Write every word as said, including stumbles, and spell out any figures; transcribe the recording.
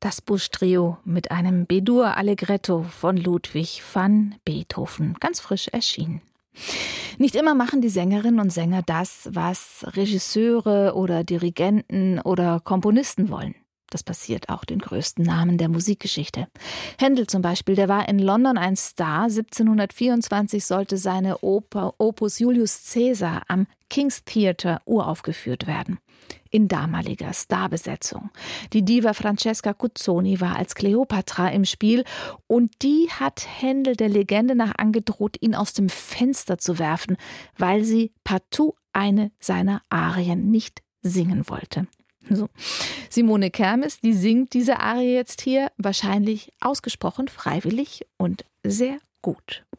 Das Busch-Trio mit einem B-Dur Allegretto von Ludwig van Beethoven, ganz frisch erschienen. Nicht immer machen die Sängerinnen und Sänger das, was Regisseure oder Dirigenten oder Komponisten wollen. Das passiert auch den größten Namen der Musikgeschichte. Händel zum Beispiel, der war in London ein Star. siebzehnhundertvierundzwanzig sollte seine Oper Opus Julius Caesar am King's Theatre uraufgeführt werden. In damaliger Starbesetzung. Die Diva Francesca Cuzzoni war als Kleopatra im Spiel und die hat Händel der Legende nach angedroht, ihn aus dem Fenster zu werfen, weil sie partout eine seiner Arien nicht singen wollte. So. Simone Kermes, die singt diese Arie jetzt hier wahrscheinlich ausgesprochen freiwillig und sehr gut.